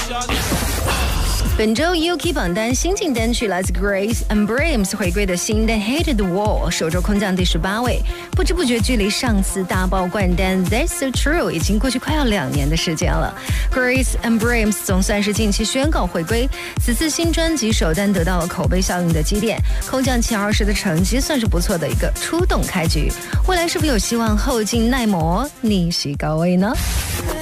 本周 UK 榜单新晋单曲来自 Grace and Brahms 回归的新单 Hated the Wall 首周空降第18位，不知不觉距离上次大爆冠单 That's So True 已经过去快要2年的时间了。Grace and Brahms 总算是近期宣告回归，此次新专辑首单得到了口碑效应的积淀，空降前20的成绩算是不错的一个出动开局，未来是否有希望后进耐磨逆袭高位呢？